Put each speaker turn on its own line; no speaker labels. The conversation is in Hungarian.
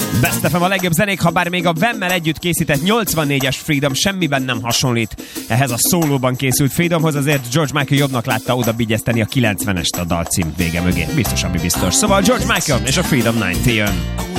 Best FM a legjobb zenék, ha bár még a Vemmel együtt készített 84-es Freedom semmiben nem hasonlít ehhez a szólóban készült Freedomhoz, azért George Michael jobbnak látta oda bigyezteni a 90-est a dalcím vége mögé. Biztos, ami biztos. Szóval George Michael és a Freedom 90 jön.